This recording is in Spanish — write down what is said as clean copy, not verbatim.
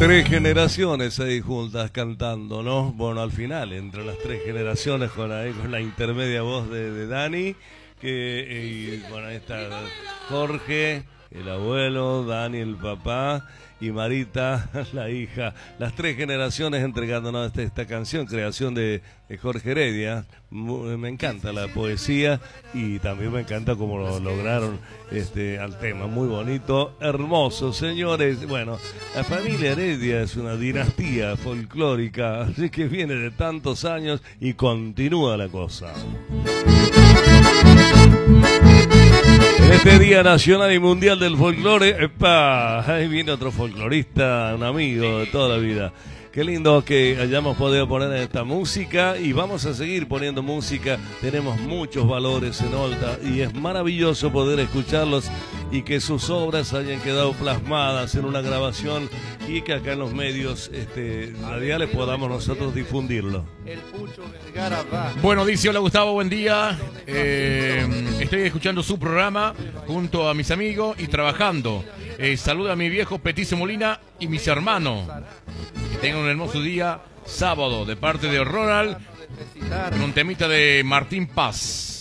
Tres generaciones ahí juntas cantando, ¿no? Bueno, al final, entre las tres generaciones, con la intermedia voz de Dani, bueno, ahí está Jorge, el abuelo, Dani, el papá, y Marita, la hija. Las tres generaciones entregándonos esta canción, creación de Jorge Heredia. Me encanta la poesía y también me encanta cómo lo lograron al tema. Muy bonito, hermoso, señores. Bueno, la familia Heredia es una dinastía folclórica, así que viene de tantos años y continúa la cosa. En este Día Nacional y Mundial del Folclore, ¡epa! Ahí viene otro folclorista, un amigo de toda la vida. Qué lindo que hayamos podido poner esta música y vamos a seguir poniendo música. Tenemos muchos valores en Olta y es maravilloso poder escucharlos y que sus obras hayan quedado plasmadas en una grabación y que acá en los medios radiales podamos nosotros difundirlo. Bueno, dice, hola Gustavo, buen día. Estoy escuchando su programa junto a mis amigos y trabajando. Saluda a mi viejo Petizo Molina y mis hermanos. Que tengan un hermoso día sábado de parte de Ronald con un temita de Martín Paz.